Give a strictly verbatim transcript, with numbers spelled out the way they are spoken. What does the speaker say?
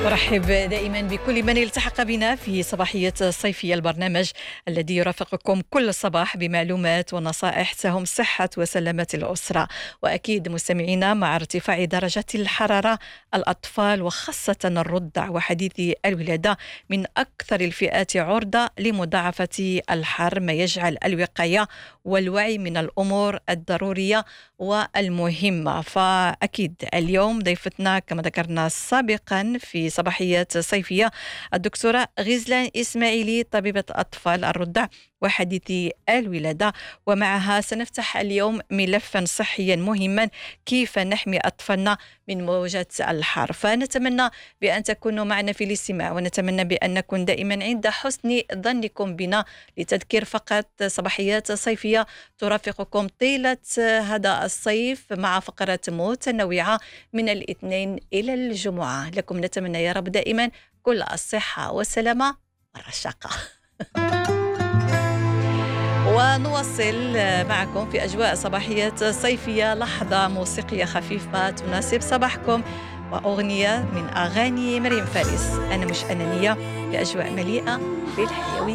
أرحب دائما بكل من التحق بنا في صباحية الصيفية، البرنامج الذي يرافقكم كل صباح بمعلومات ونصائح تهم صحة وسلامة الأسرة. وأكيد مستمعينا، مع ارتفاع درجة الحرارة، الأطفال وخاصة الرضع وحديثي الولادة من أكثر الفئات عرضة لمضاعفة الحر، ما يجعل الوقاية والوعي من الأمور الضرورية والمهمة. فأكيد اليوم ضيفتنا كما ذكرنا سابقا في صباحيات صيفية الدكتورة غزلان إسماعيلي، طبيبة أطفال الرضع وحديثي الولادة، ومعها سنفتح اليوم ملفا صحيا مهما: كيف نحمي أطفالنا من موجات الحر. فنتمنى بأن تكونوا معنا في الاستماع، ونتمنى بأن نكون دائما عند حسن ظنكم بنا، لتذكير فقط صباحيات صيفية ترافقكم طيلة هذا الصيف مع فقرات متنوعة من الاثنين إلى الجمعة. لكم نتمنى يا رب دائما كل الصحة والسلامة والرشاقة. ونواصل معكم في أجواء صباحيات صيفية لحظة موسيقية خفيفة تناسب صباحكم، وأغنية من أغاني مريم فارس. أنا مش أنانية، في أجواء مليئة بالحيوية.